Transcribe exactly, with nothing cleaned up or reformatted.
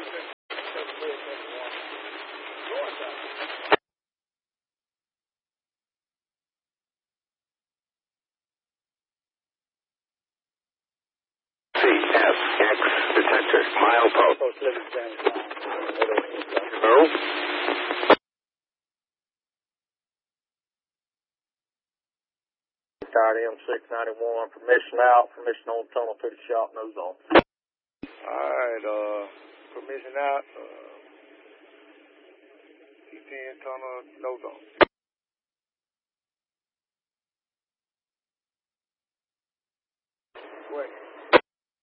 C F X detector, milepost. Hello? Tired M six ninety-one, permission out, permission on tunnel to the shop, nose on. Alright, uh, permission out, uh, T ten tunnel, nose on.